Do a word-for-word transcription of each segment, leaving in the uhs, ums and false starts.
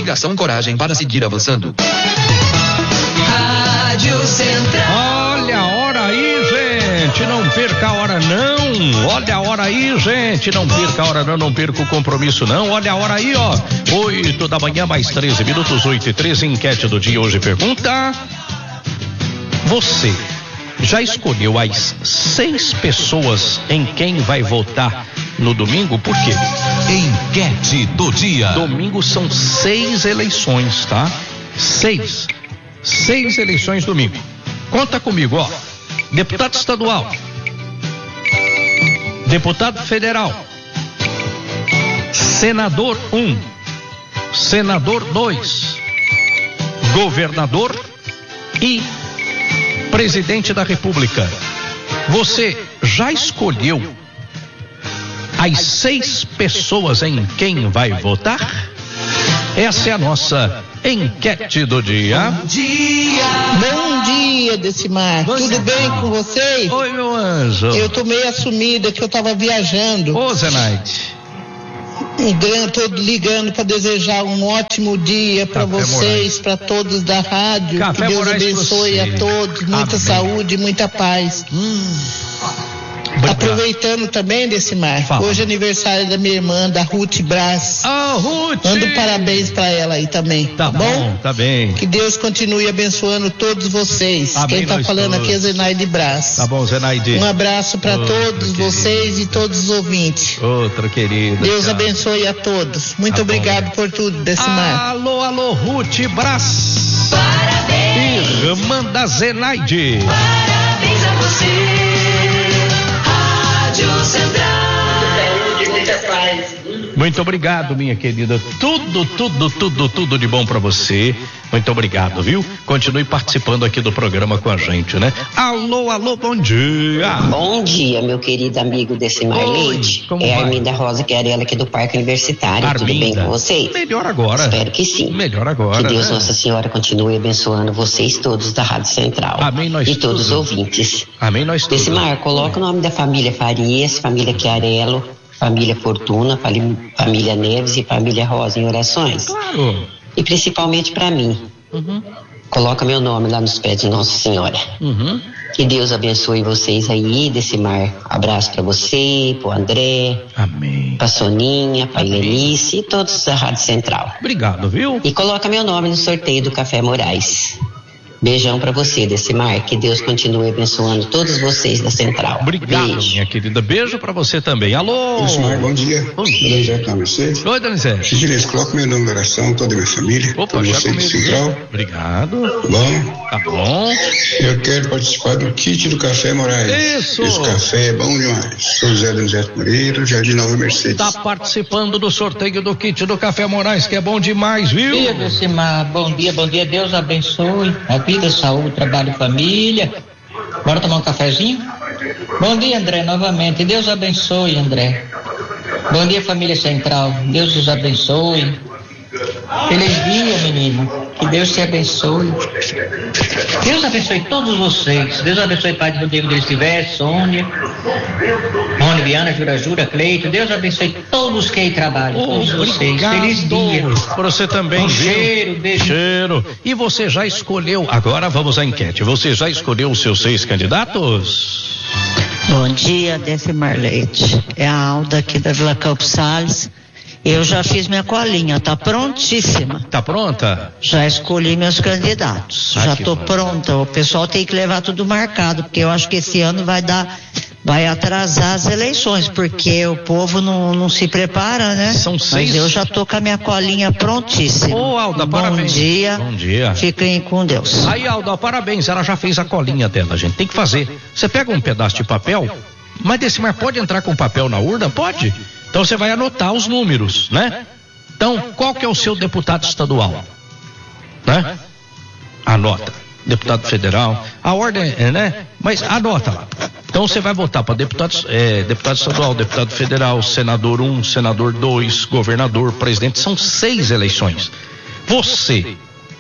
obrigação, coragem para seguir avançando. Rádio Central. Olha a hora aí, gente, não perca a hora não, olha a hora aí, gente, não perca a hora não, não perca o compromisso não, olha a hora aí, ó, oito da manhã, mais treze minutos, oito e treze, enquete do dia hoje pergunta: você já escolheu as seis pessoas em quem vai votar no domingo? Por quê? Enquete do dia. Domingo são seis eleições, tá? Seis. Seis eleições domingo. Conta comigo, ó. Deputado estadual. Deputado federal. Senador um. Senador dois. Governador e presidente da República. Você já escolheu as seis pessoas em quem vai votar? Essa é a nossa enquete do dia. Bom dia! Bom dia, Decimar. Tudo dia. Bem com vocês? Oi, meu anjo. Eu tô meio assumida que eu tava viajando. Ô, Zenaide. Tô ligando para desejar um ótimo dia para vocês, para todos da rádio. Café que Deus Moraes abençoe a todos, muita Amém. Saúde, muita paz. Hum. Aproveitando também, Decimar, hoje é aniversário da minha irmã, da Ruth Brás. Ah, oh, Ruth! Mando parabéns pra ela aí também, tá, tá bom? bom? Tá bem. Que Deus continue abençoando todos vocês. Amém. Quem tá Nós falando todos. aqui é Zenaide Brás. Tá bom, Zenaide. Um abraço pra Outra todos querida. Vocês e todos os ouvintes. Outra querida. Deus tchau. Abençoe a todos. Muito tá obrigado bom. Por tudo, Decimar. Alô, alô, Ruth Brás. Parabéns. Irmã da Zenaide. Parabéns a você. Muito obrigado, minha querida. Tudo, tudo, tudo, tudo de bom pra você. Muito obrigado, viu? Continue participando aqui do programa com a gente, né? Alô, alô, bom dia. Bom dia, meu querido amigo Decimar Leite. É a Arminda Rosa Querela aqui do Parque Universitário. Arminda. Tudo bem com vocês? Melhor agora. Espero que sim. Melhor agora. Que Deus né? Nossa Senhora continue abençoando vocês todos da Rádio Central. Amém, nós E todos tudo. os ouvintes. Amém, nós todos. Decimar, coloca o nome da família Farias, família Chiarello, família Fortuna, família Neves e família Rosa em orações. Claro. E principalmente para mim. Uhum. Coloca meu nome lá nos pés de Nossa Senhora. Uhum. Que Deus abençoe vocês aí, Decimar. Abraço para você, pro André. Amém. Pra Soninha, pra Helenice e todos da Rádio Central. Obrigado, viu? E coloca meu nome no sorteio do Café Moraes. Beijão pra você, Decimar. Que Deus continue abençoando todos vocês da Central. Obrigado, Beijo. minha querida. Beijo pra você também. Alô? Decimar, bom dia. Bom dia. Donizete na Mercedes. Oi, Donizete. Gentileza, coloca meu nome na oração, toda a minha família. Opa, todos já vocês do Central. Obrigado. Bom. Tá bom. Eu quero participar do kit do Café Moraes. Isso. Esse café é bom demais. Sou José Donizete Moreira, Jardim Nova Mercedes. Tá participando do sorteio do kit do Café Moraes, que é bom demais, viu? Bom dia, Decimar. Bom dia, bom dia. Deus abençoe a vida, saúde, trabalho e família. Bora tomar um cafezinho? Bom dia, André, novamente. Deus abençoe, André. Bom dia, família Central. Deus os abençoe. Feliz dia, menino. Que Deus te abençoe. Deus abençoe todos vocês. Deus abençoe o pai do Rodrigo onde ele estiver, Sônia, Rony, Viana, Jura, Jura, Cleito. Deus abençoe todos que aí trabalham, todos vocês. Feliz dia. Para você também, um viu? Cheiro, beijo. Cheiro. E você já escolheu, agora vamos à enquete, você já escolheu os seus seis candidatos? Bom dia, Decimar Leite. É a Alda aqui da Vila Campos Salles. Eu já fiz minha colinha, tá prontíssima. Tá pronta? Já escolhi meus candidatos. Ah, já tô bom. pronta. O pessoal tem que levar tudo marcado, porque eu acho que esse ano vai dar, vai atrasar as eleições, porque o povo não, não se prepara, né? São seis. Mas eu já tô com a minha colinha prontíssima. Ô, Alda, Bom parabéns. dia. Bom dia. Fiquem com Deus. Aí, Alda, parabéns, ela já fez a colinha dela, gente. Tem que fazer. Você pega um pedaço de papel, mas Decimar pode entrar com papel na urna? Pode. Então você vai anotar os números, né? Então, qual que é o seu deputado estadual? Né? Anota. Deputado federal. A ordem é, né? Mas anota lá. Então você vai votar para deputado, é, deputado estadual, deputado federal, senador um, senador dois, governador, presidente. São seis eleições. Você,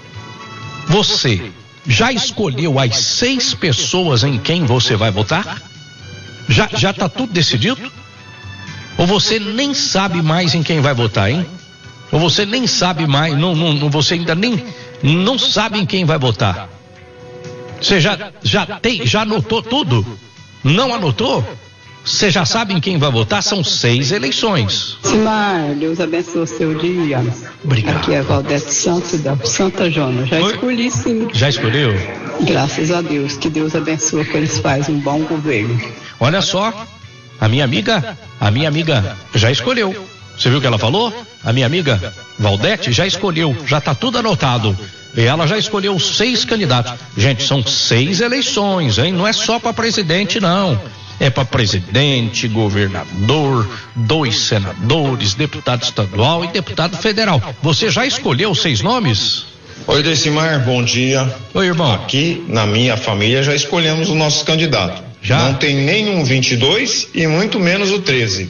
você já escolheu as seis pessoas em quem você vai votar? Já, já tá tudo decidido? Ou você nem sabe mais em quem vai votar, hein? Ou você nem sabe mais, não, não, você ainda nem não sabe em quem vai votar? Você já, já tem, já anotou tudo? Não anotou? Você já sabe em quem vai votar? São seis eleições. Simar, Deus abençoe o seu dia. Obrigado. Aqui é Valdete Santos da Santa Jona. Já Oi? escolhi sim. Já escolheu? Graças a Deus. Que Deus abençoe, que eles fazem um bom governo. Olha só, a minha amiga, a minha amiga já escolheu. Você viu o que ela falou? A minha amiga Valdete já escolheu, já está tudo anotado. E ela já escolheu seis candidatos. Gente, são seis eleições, hein? Não é só para presidente, não. É para presidente, governador, dois senadores, deputado estadual e deputado federal. Você já escolheu seis nomes? Oi, Decimar, bom dia. Oi, irmão. Aqui na minha família já escolhemos os nossos candidatos. Já? Não tem nenhum vinte e dois e muito menos o treze.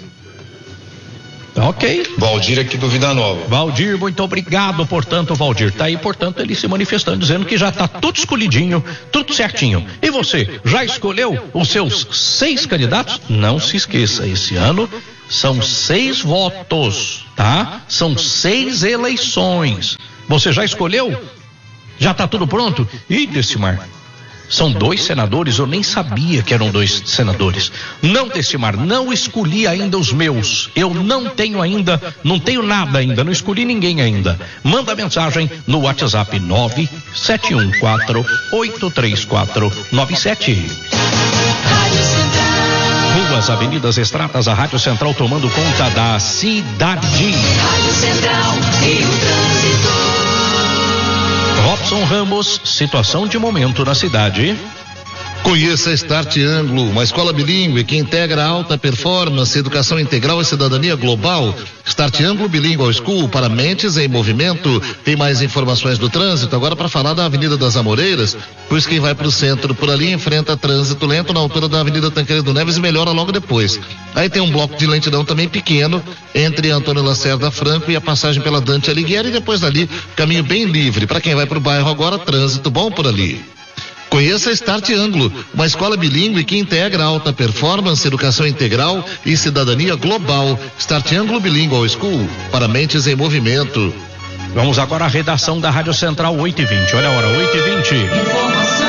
Ok. Valdir aqui do Vida Nova. Valdir, muito obrigado, portanto, Valdir. Tá aí, portanto, ele se manifestando, dizendo que já tá tudo escolhidinho, tudo certinho. E você, já escolheu os seus seis candidatos? Não se esqueça, esse ano são seis votos, tá? São seis eleições. Você já escolheu? Já tá tudo pronto? Ih, Decimar, são dois senadores, eu nem sabia que eram dois senadores. Não, Decimar, não escolhi ainda os meus. Eu não tenho ainda, não tenho nada ainda, não escolhi ninguém ainda. Manda mensagem no WhatsApp nove sete um quatro oito três quatro nove sete. Ruas, avenidas, estradas, a Rádio Central tomando conta da cidade. Rádio Central e o trânsito. Robson Ramos, situação de momento na cidade. Conheça a Start Anglo, uma escola bilíngue que integra alta performance, educação integral e cidadania global. Start Anglo Bilingual School, para mentes em movimento. Tem mais informações do trânsito agora para falar da Avenida das Amoreiras, pois quem vai para o centro por ali enfrenta trânsito lento na altura da Avenida Tancredo Neves e melhora logo depois. Aí tem um bloco de lentidão também pequeno entre Antônio Lacerda Franco e a passagem pela Dante Alighieri, e depois dali caminho bem livre. Para quem vai para o bairro agora, trânsito bom por ali. Conheça a Start Anglo, uma escola bilíngue que integra alta performance, educação integral e cidadania global. Start Anglo Bilingual School, para mentes em movimento. Vamos agora à redação da Rádio Central, oito e vinte. Olha a hora, oito e vinte. Informação.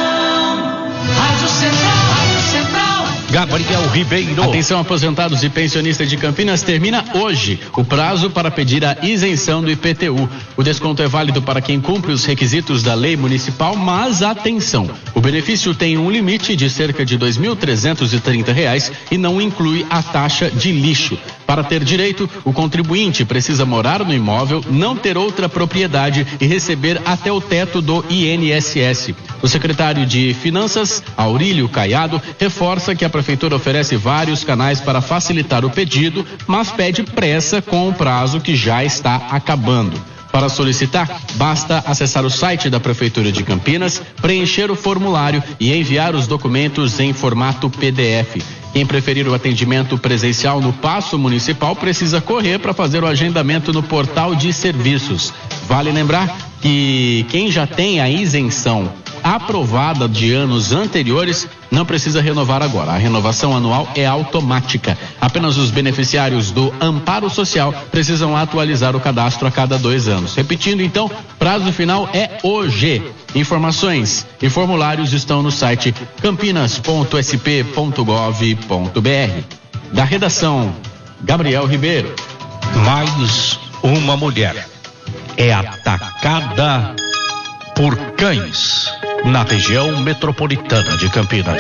Rádio Central, Rádio Central. Gabriel Ribeiro. Atenção, aposentados e pensionistas de Campinas, termina hoje o prazo para pedir a isenção do I P T U. O desconto é válido para quem cumpre os requisitos da lei municipal, mas atenção, o benefício tem um limite de cerca de dois mil trezentos e trinta reais e não inclui a taxa de lixo. Para ter direito, o contribuinte precisa morar no imóvel, não ter outra propriedade e receber até o teto do I N S S. O secretário de Finanças, Aurílio Caiado, reforça que a Prefeitura oferece vários canais para facilitar o pedido, mas pede pressa com o prazo que já está acabando. Para solicitar, basta acessar o site da Prefeitura de Campinas, preencher o formulário e enviar os documentos em formato P D F. Quem preferir o atendimento presencial no Paço Municipal precisa correr para fazer o agendamento no portal de serviços. Vale lembrar que quem já tem a isenção aprovada de anos anteriores não precisa renovar agora. A renovação anual é automática. Apenas os beneficiários do Amparo Social precisam atualizar o cadastro a cada dois anos. Repetindo, então, prazo final é hoje. Informações e formulários estão no site campinas ponto s p ponto gov ponto b r. Da redação, Gabriel Ribeiro. Mais uma mulher é atacada por cães na região metropolitana de Campinas.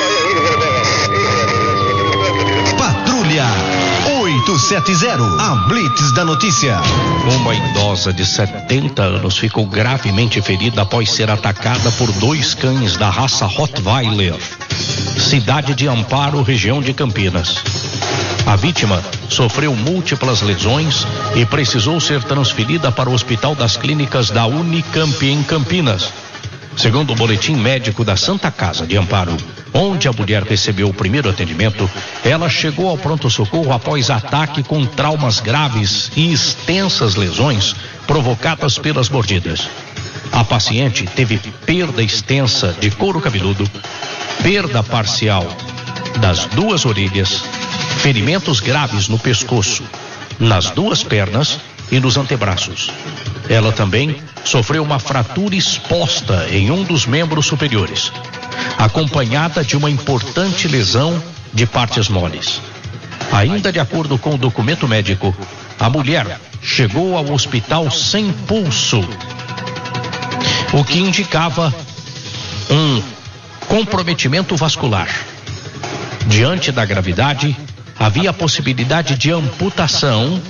Patrulha oito sete zero, a Blitz da notícia. Uma idosa de setenta anos ficou gravemente ferida após ser atacada por dois cães da raça Rottweiler. Cidade de Amparo, região de Campinas. A vítima sofreu múltiplas lesões e precisou ser transferida para o Hospital das Clínicas da Unicamp em Campinas. Segundo o boletim médico da Santa Casa de Amparo, onde a mulher recebeu o primeiro atendimento, ela chegou ao pronto-socorro após ataque com traumas graves e extensas lesões provocadas pelas mordidas. A paciente teve perda extensa de couro cabeludo, perda parcial das duas orelhas, ferimentos graves no pescoço, nas duas pernas e nos antebraços. Ela também sofreu uma fratura exposta em um dos membros superiores, acompanhada de uma importante lesão de partes moles. Ainda de acordo com o documento médico, a mulher chegou ao hospital sem pulso, o que indicava um comprometimento vascular. Diante da gravidade, havia a possibilidade de amputação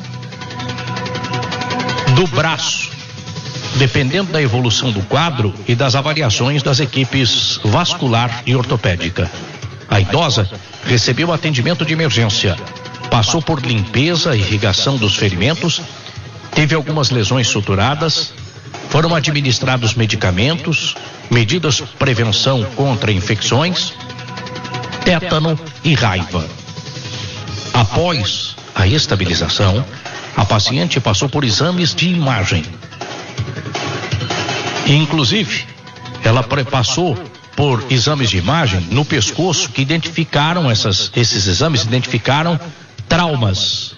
do braço, dependendo da evolução do quadro e das avaliações das equipes vascular e ortopédica. A idosa recebeu atendimento de emergência, passou por limpeza e irrigação dos ferimentos, teve algumas lesões suturadas, foram administrados medicamentos, medidas de prevenção contra infecções, tétano e raiva. Após a estabilização, a paciente passou por exames de imagem. Inclusive, ela passou por exames de imagem no pescoço que identificaram essas, esses exames identificaram traumas.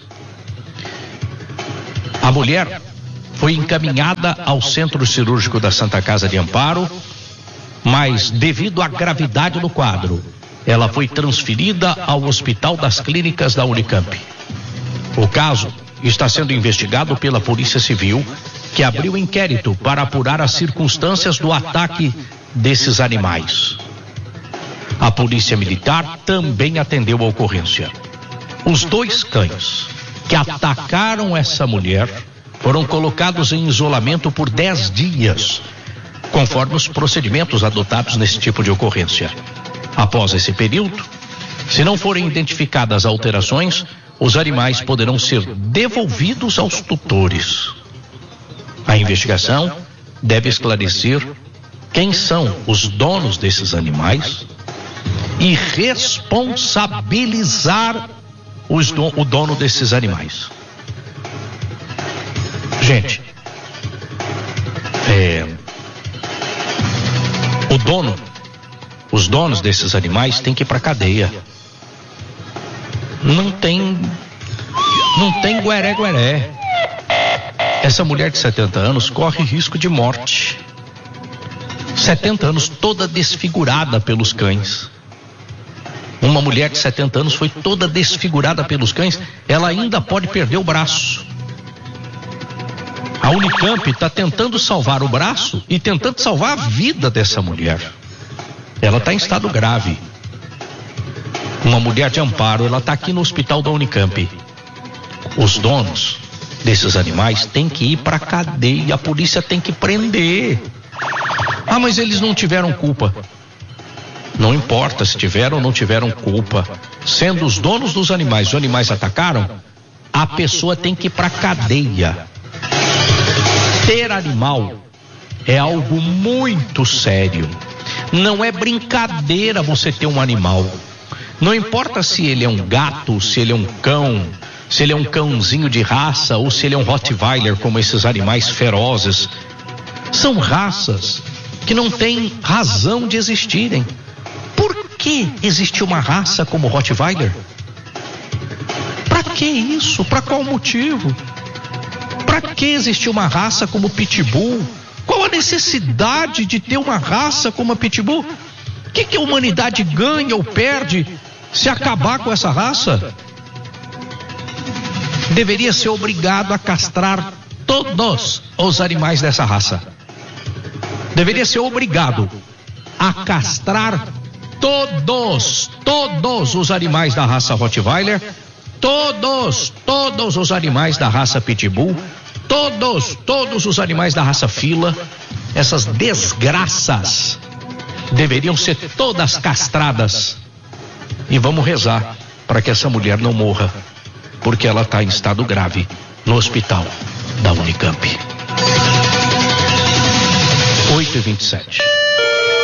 A mulher foi encaminhada ao Centro Cirúrgico da Santa Casa de Amparo, mas devido à gravidade do quadro, ela foi transferida ao Hospital das Clínicas da Unicamp. O caso está sendo investigado pela Polícia Civil, que abriu inquérito para apurar as circunstâncias do ataque desses animais. A Polícia Militar também atendeu a ocorrência. Os dois cães que atacaram essa mulher foram colocados em isolamento por dez dias, conforme os procedimentos adotados nesse tipo de ocorrência. Após esse período, se não forem identificadas alterações, os animais poderão ser devolvidos aos tutores. A investigação deve esclarecer quem são os donos desses animais e responsabilizar os do, o dono desses animais. Gente, é, o dono, os donos desses animais têm que ir para a cadeia. Não tem, não tem gueré-gueré. Essa mulher de setenta anos corre risco de morte. setenta anos toda desfigurada pelos cães. Uma mulher de setenta anos foi toda desfigurada pelos cães, ela ainda pode perder o braço. A Unicamp está tentando salvar o braço e tentando salvar a vida dessa mulher. Ela está em estado grave. Uma mulher de Amparo, ela está aqui no hospital da Unicamp. Os donos desses animais têm que ir para a cadeia, a polícia tem que prender. Ah, mas eles não tiveram culpa. Não importa se tiveram ou não tiveram culpa. Sendo os donos dos animais, os animais atacaram, a pessoa tem que ir para a cadeia. Ter animal é algo muito sério. Não é brincadeira você ter um animal. Não importa se ele é um gato, se ele é um cão, se ele é um cãozinho de raça ou se ele é um Rottweiler, como esses animais ferozes. São raças que não têm razão de existirem. Por que existe uma raça como Rottweiler? Para que isso? Para qual motivo? Para que existe uma raça como Pitbull? Qual a necessidade de ter uma raça como a Pitbull? O que, que a humanidade ganha ou perde se acabar com essa raça? Deveria ser obrigado a castrar todos os animais dessa raça. Deveria ser obrigado a castrar todos, todos os animais da raça Rottweiler, todos, todos os animais da raça Pitbull, todos, todos os animais da raça Fila. Essas desgraças deveriam ser todas castradas. E vamos rezar para que essa mulher não morra, porque ela está em estado grave no hospital da Unicamp. oito e vinte e sete.